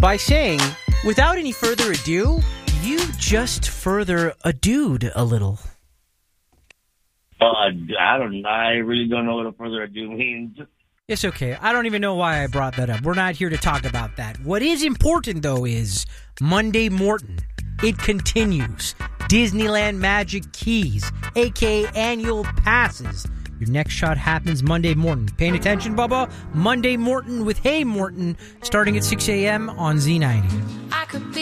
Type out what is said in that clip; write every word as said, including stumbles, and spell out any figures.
by saying, without any further ado, you just further adoed a little. Uh, I don't. I really don't know what a further ado means. It's okay. I don't even know why I brought that up. We're not here to talk about that. What is important, though, is Monday Morton. It continues. Disneyland Magic Keys, a k a annual passes. Your next shot happens Monday Morton. Paying attention, Bubba? Monday Morton with Hey Morton, starting at six a.m. on Z ninety. I could be